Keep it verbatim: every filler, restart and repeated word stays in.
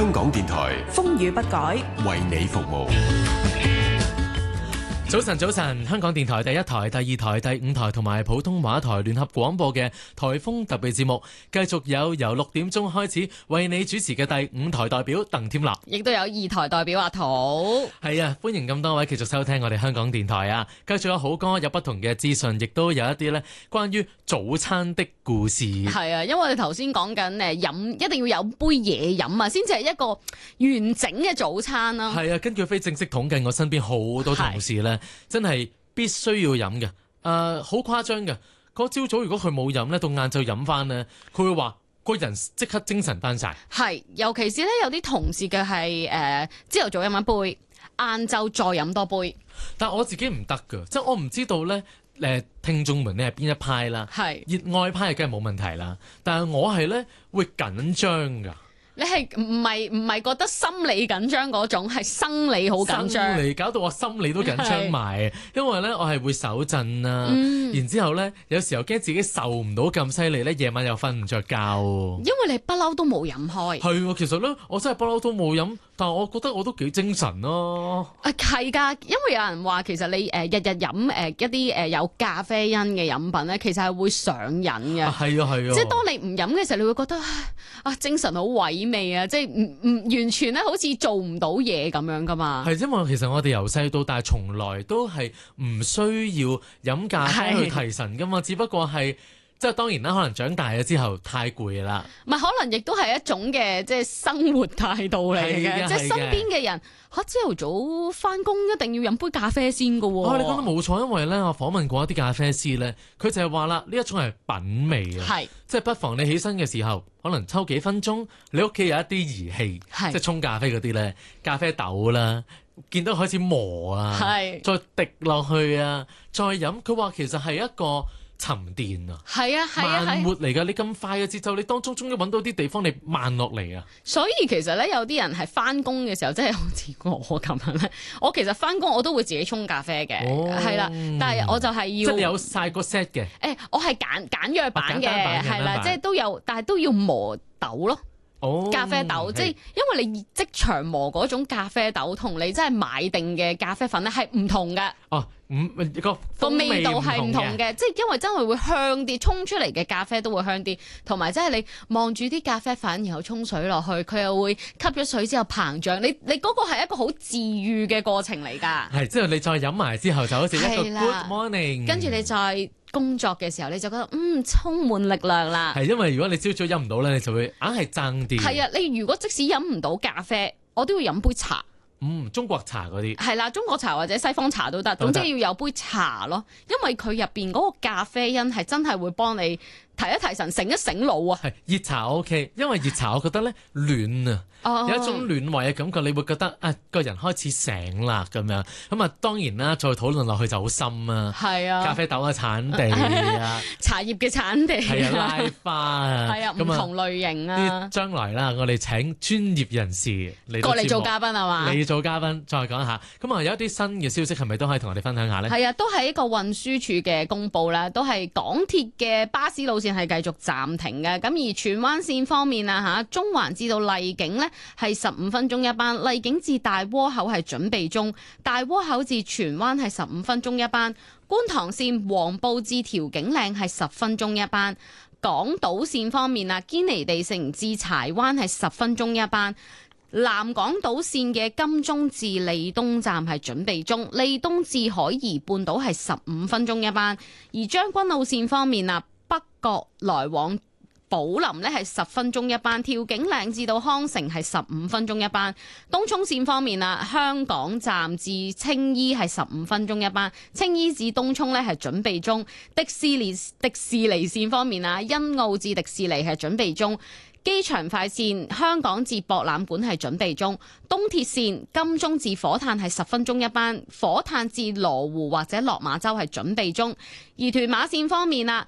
香港電台風雨不改， 為你服務。 早晨，早晨！香港電台第一台、第二台、第五台同埋普通話台聯合廣播嘅颱風特別節目，繼續有由六點鐘開始為你主持嘅第五台代表鄧添立， 亦都有二台代表阿土。 係啊，歡迎咁多位繼續收聽我哋香港電台啊！繼續有好歌，有不同嘅資訊，亦都有一啲呢關於早餐的故事。 係啊，因為我哋頭先講緊誒飲，一定要有杯嘢飲啊，先至係一個完整嘅早餐啦。 係啊，根據非正式統計，我身邊好多同事呢。真係必須要飲嘅，誒、呃，好誇張嘅。嗰朝早如果佢冇飲咧，到晏晝飲翻咧，佢會話個人即刻精神翻晒。係， 尤其是咧有啲同事嘅係誒，朝頭早飲一杯，晏晝再飲多杯。 但係我自己唔得㗎，即係我唔知道咧，誒，聽眾們咧係邊一派啦。係熱愛派梗係冇問題啦，但係我係咧會緊張㗎。 你係唔係唔係覺得心理緊張嗰種，係生理好緊張， 生理搞到我心理都緊張埋，因為咧我係會手震啊，嗯、然之後咧有時候驚自己受唔到咁犀利咧，夜晚又瞓唔着覺。 因為你不嬲都冇飲開。 係喎，其實咧我真係不嬲都冇飲，但係我覺得我都幾精神咯。 啊係㗎，因為有人話其實你誒日日飲誒一啲誒有咖啡因嘅飲品咧，其實係會上癮嘅。係啊係啊，即係當你唔飲嘅時候，你會覺得啊精神好萎味啊，即係唔唔完全咧，好似做唔到嘢咁樣噶嘛。係因為其實我哋由細到大，從來都係唔需要飲咖啡去提神噶嘛，只不過係即係當然啦，可能長大咗之後太攰啦。 唔係，可能亦都係一種嘅即係生活態度嚟嘅，即係身邊嘅人嚇朝頭早翻工一定要飲杯咖啡先噶喎。 哦，你講得冇錯，因為咧我訪問過一啲咖啡師咧，佢就係話啦，呢一種係品味啊，係即係不妨你起身嘅時候，可能抽幾分鐘，你屋企有一啲儀器，即係沖咖啡嗰啲咧，咖啡豆啦，見到開始磨啊，再滴落去啊，再飲。佢話其實係一個沉澱啊，係啊，係啊，慢活嚟㗎。你咁快嘅節奏，你當中終於揾到啲地方你慢落嚟啊。 所以其實咧，有啲人係翻工嘅時候，即係好似我咁樣咧。我其實翻工我都會自己沖咖啡嘅，係啦、哦。但係我就係要即係有晒個 set 嘅。誒、 欸，我係簡簡約版嘅，係啦，即係都有，但係都要磨豆咯。哦、咖啡豆，即係因為你即場磨嗰種咖啡豆，同你真係買定嘅咖啡粉咧係唔同嘅。哦，唔個個味道係唔同嘅，即係因為真係會香啲，沖出嚟嘅咖啡都會香啲，同埋即係你望住啲咖啡粉，然後沖水落去，佢又會吸咗水之後膨脹。你你嗰個係一個好治愈嘅過程嚟㗎。係，之後你再飲埋之後，就好似一個 Good morning。跟住你再工作嘅時候，你就覺得嗯充滿力量啦。係因為如果你朝早飲唔到咧，你就會硬係爭啲。係啊，你如果即使飲唔到咖啡，我都要飲杯茶。嗯，中國茶嗰啲係啦，中國茶或者西方茶都得，總之要有杯茶咯。因為佢入邊嗰個咖啡因係真係會幫你提一提神、醒一醒腦啊。係熱茶 OK， 因為熱茶我覺得咧暖啊。哦、有一種暖胃嘅感覺，你會覺得啊個人開始醒啦咁樣。咁啊當然啦，再討論落去就好深啊。係啊，咖啡豆嘅產地啊，茶葉嘅產地係啊，拉花啊，係啊，唔同類型啊。將來啦，我哋請專業人士嚟過嚟做嘉賓係嘛？你做嘉賓再講下。咁啊有一啲新嘅消息係咪都可以同我哋分享下呢？係啊，都係一個運輸署嘅公佈啦，都係港鐵嘅巴士路線係繼續暫停嘅。咁而荃灣線方面啊嚇，中環至到荔景呢，係十五分鐘一班，荔景至大窩口係準備中，大窩口至荃灣係十五分鐘一班，觀塘線黃埔至調景嶺係十分鐘一班，港島線方面啊，堅尼地城至柴灣係十分鐘一班，南港島線嘅金鐘至利東站係準備中，利東至海怡半島係十五分鐘一班，而將軍澳線方面啊，北角來往寶林呢係十分鐘一班，調景嶺至到康城係十五分鐘一班。東涌線方面啊，香港站至青衣係十五分鐘一班，青衣至東涌呢係準備中。迪士尼迪士尼線方面啊，欣澳至迪士尼係準備中。機場快線香港至博覽館係準備中，東鐵線金鐘至火炭係十分鐘一班，火炭至羅湖或者落馬洲係準備中。而屯馬線方面啊，